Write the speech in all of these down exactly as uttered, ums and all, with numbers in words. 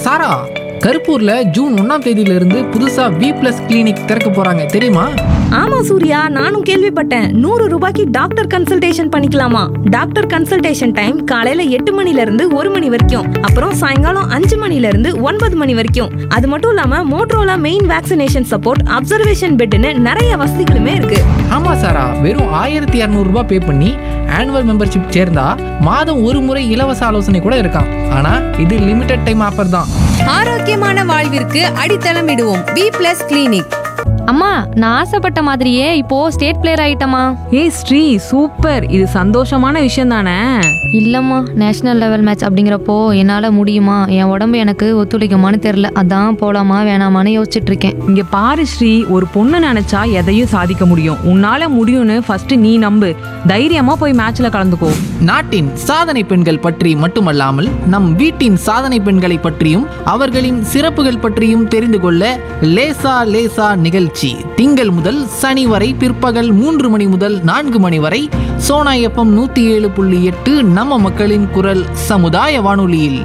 சாரா, கருப்பூர்ல June ஒன்னாம் தேதியில இருந்து புதுசா வி பிளஸ் கிளினிக் திறக்க போறாங்க தெரியுமா? ஆமா சூர்யா, நானும் கேள்விப்பட்டேன். நூறு ரூபாய்க்கு டாக்டர் கன்சல்டேஷன் பண்ணிக்கலாமா? டாக்டர் கன்சல்டேஷன் டைம் காலையில எட்டு மணில இருந்து ஒரு மணி வரைக்கும், அப்புறம் சாயங்காலம் அஞ்சு மணில இருந்து ஒன்பது மணி வரைக்கும். அது மட்டும் இல்லாம Motorola main vaccination support, observation பெட்னு நிறைய வசதிகளுமே இருக்கு. ஆமா சாரா, வெறும் ஆயிரத்தி இரநூறு ரூபாய் பே பண்ணி ஆனுவல் மெம்பர்ஷிப் சேர்ந்தா மாதம் ஒரு முறை இலவச ஆலோசனை கூட இருக்காம். ஆனா இது லிமிடெட் டைம் ஆஃபர் தான். ஆரோக்கியமான வாழ்விற்கு அடித்தளம் இடுவோம் வி பிளஸ் கிளினிக். அம்மா, நான் ஆசைப்பட்ட மாதிரியே இப்போ ஸ்டேட் பிளேயர் ஆயிட்டமா. ஏய் ஸ்ரீ, சூப்பர். இது சந்தோஷமான விஷயம் தானே? இல்லம்மா, நேஷனல் லெவல் மேட்ச் அப்படிங்கிறப்போ என்னால முடியுமா, என் உடம்பு எனக்கு ஒத்துழைக்குமான்னு தெரியல. அதான் போலாமா வேணாமான்னு யோசிச்சுட்டு இருக்கேன். இங்க பாரு ஸ்ரீ, ஒரு பொண்ணு நினைச்சா எதையும் சாதிக்க முடியும். உன்னால முடியும்னு ஃபர்ஸ்ட் நீ நம்பு. தைரியமா போய் மேட்ச்ல கலந்துக்கோ. நாட்டின் சாதனை பெண்கள் பற்றி மட்டுமல்லாமல் நம் வீட்டின் சாதனை பெண்களை பற்றியும் அவர்களின் சிறப்புகள் பற்றியும் தெரிந்து கொள்ள லேசா லேசா நிகழ்ச்சி திங்கள் முதல் சனி வரை பிற்பகல் மூன்று மணி முதல் நான்கு மணி வரை சோனா எஃப்எம் நூத்தி ஏழு புள்ளி எட்டு நம்ம மக்களின் குரல் சமுதாய வானொலியில்.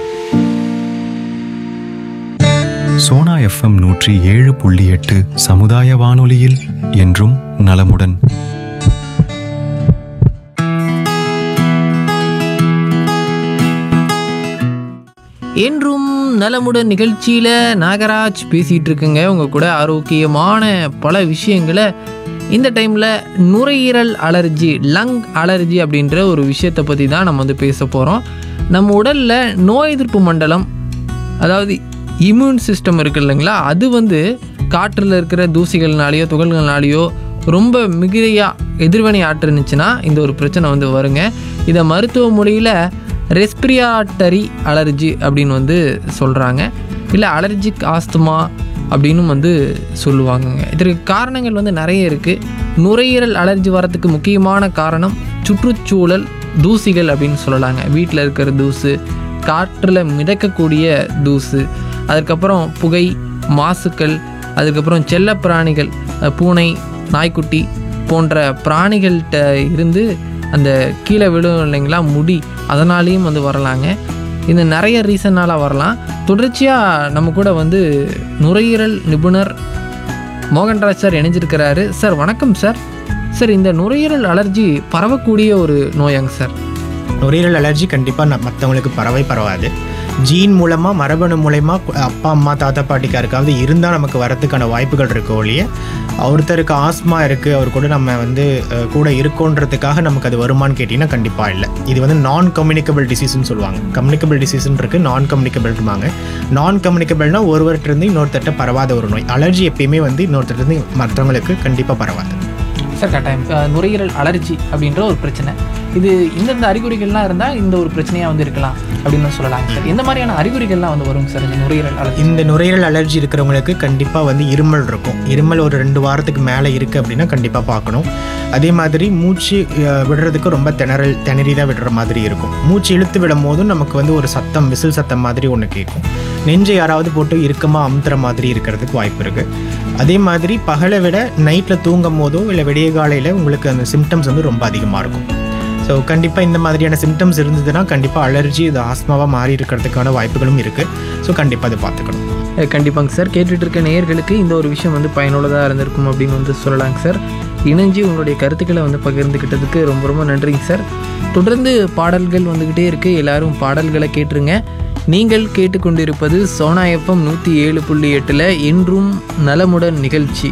சோனா எஃப்எம் நூற்றி ஏழு புள்ளி எட்டு சமுதாய வானொலியில் என்றும் நலமுடன். என்றும் நலமுடன் நிகழ்ச்சியில் நாகராஜ் பேசிகிட்டு இருக்குங்க உங்கள் கூட. ஆரோக்கியமான பல விஷயங்களை இந்த டைமில் நுரையீரல் அலர்ஜி, லங் அலர்ஜி அப்படின்ற ஒரு விஷயத்தை பற்றி தான் நம்ம வந்து பேச போகிறோம். நம்ம உடலில் நோய் எதிர்ப்பு மண்டலம், அதாவது இம்யூன் சிஸ்டம் இருக்குது இல்லைங்களா, அது வந்து காற்றில் இருக்கிற தூசிகள்னாலேயோ துகள்கள்னாலேயோ ரொம்ப மிகுதியாக எதிர்வினை ஆற்றுனுச்சுன்னா இந்த ஒரு பிரச்சனை வந்து வருங்க. இதை மருத்துவ மொழியில் ரெஸ்பிரியாட்டரி அலர்ஜி அப்படின்னு வந்து சொல்கிறாங்க, இல்லை அலர்ஜிக் ஆஸ்துமா அப்படின்னு வந்து சொல்லுவாங்கங்க. இதற்கு காரணங்கள் வந்து நிறைய இருக்குது. நுரையீரல் அலர்ஜி வரத்துக்கு முக்கியமான காரணம் சுற்றுச்சூழல் தூசிகள் அப்படின்னு சொல்லலாங்க. வீட்டில் இருக்கிற தூசு, காற்றில் மிதக்கக்கூடிய தூசு, அதுக்கப்புறம் புகை, மாசுக்கள், அதுக்கப்புறம் செல்ல பிராணிகள், பூனை, நாய்க்குட்டி போன்ற பிராணிகள்கிட்ட இருந்து அந்த கீழே விழும் இல்லைங்களா முடி, அதனாலேயும் வந்து வரலாங்க. இந்த நிறைய ரீசனால் வரலாம். தொடர்ச்சியாக நம்ம கூட வந்து நுரையீரல் நிபுணர் மோகன்ராஜ் சார் இணைஞ்சிருக்கிறாரு. சார் வணக்கம் சார். சார், இந்த நுரையீரல் அலர்ஜி பரவக்கூடிய ஒரு நோயாங்க சார்? நுரையீரல் அலர்ஜி கண்டிப்பாக மற்றவங்களுக்கு பரவை பரவாது. ஜீன் மூலமாக, மரபணு மூலயமா அப்பா அம்மா தாத்தா பாட்டிக்கு யாருக்காவது இருந்தால் நமக்கு வரதுக்கான வாய்ப்புகள் இருக்கு ஒழிய, ஒருத்தருக்கு ஆஸ்மா இருக்குது அவர் கூட நம்ம வந்து கூட இருக்கோன்றதுக்காக நமக்கு அது வருமானு கேட்டிங்கன்னா கண்டிப்பாக இல்லை. இது வந்து நான் கம்யூனிகபிள் டிசீஸ்ன்னு சொல்லுவாங்க. கம்யூனிகபிள் டிசீஸ்ன்னு இருக்குது, நான் கம்யூனிகபிள்வாங்க. நான் கம்யூனிகபிள்னா ஒருவர்கிட்டருந்து இன்னொருத்தட்ட பரவாத ஒரு நோய். அலர்ஜி எப்பயுமே வந்து இன்னொருத்தருந்து மற்றவங்களுக்கு கண்டிப்பாக பரவாது சார். கட்டாயம் நுரையீரல் அலர்ஜி அப்படின்ற ஒரு பிரச்சனை, இது இந்தந்த அறிகுறிகள்லாம் இருந்தால் இந்த ஒரு பிரச்சனையாக வந்து இருக்கலாம் அப்படின்னு சொல்லலாங்க சார். எந்த மாதிரியான அறிகுறிகள்லாம் வந்து வருங்க சார் இந்த நுரையீரல் அலர்ஜி? இந்த நுரையீரல் அலர்ஜி இருக்கிறவங்களுக்கு கண்டிப்பாக வந்து இருமல் இருக்கும். இருமல் ஒரு ரெண்டு வாரத்துக்கு மேலே இருக்குது அப்படின்னா கண்டிப்பாக பார்க்கணும். அதே மாதிரி மூச்சு விடுறதுக்கு ரொம்ப திணறல் திணறி தான் விடுற மாதிரி இருக்கும். மூச்சு இழுத்து விடும் போதும் நமக்கு வந்து ஒரு சத்தம், விசில் சத்தம் மாதிரி ஒன்று கேட்கும். நெஞ்சை யாராவது போட்டு இறுக்கமாக அமுத்துற மாதிரி இருக்கிறதுக்கு வாய்ப்பு இருக்குது. அதே மாதிரி பகலை விட நைட்டில் தூங்கும் போதோ இல்லை விடிய காலையில் உங்களுக்கு அந்த சிம்டம்ஸ் வந்து ரொம்ப அதிகமாக இருக்கும். ஸோ கண்டிப்பாக இந்த மாதிரியான சிம்டம்ஸ் இருந்ததுன்னா கண்டிப்பாக அலர்ஜி, இது ஆஸ்மாவாக மாறி இருக்கிறதுக்கான வாய்ப்புகளும் இருக்குது. ஸோ கண்டிப்பாக அதை பார்த்துக்கணும். கண்டிப்பாங்க சார். கேட்டுட்டு இருக்க நேயர்களுக்கு இந்த ஒரு விஷயம் வந்து பயனுள்ளதாக இருந்திருக்கும் அப்படின்னு வந்து சொல்லலாங்க சார். இணைஞ்சு உங்களுடைய கருத்துக்களை வந்து பகிர்ந்துக்கிட்டதுக்கு ரொம்ப ரொம்ப நன்றிங்க சார். தொடர்ந்து பாடல்கள் வந்துக்கிட்டே இருக்குது, எல்லாரும் பாடல்களை கேட்டுருங்க. நீங்கள் கேட்டுக்கொண்டிருப்பது சோனா எஃப்எம் நூற்றி ஏழு புள்ளி எட்டில் என்றும் நலமுடன் நிகழ்ச்சி.